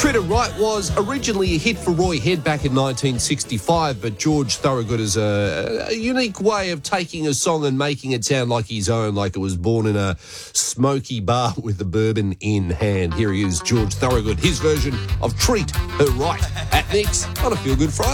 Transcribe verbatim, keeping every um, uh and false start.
Treat Her Right was originally a hit for Roy Head back in nineteen sixty-five, but George Thorogood has a, a unique way of taking a song and making it sound like his own, like it was born in a smoky bar with the bourbon in hand. Here he is, George Thorogood, his version of Treat Her Right at Nick's on a Feel Good Friday.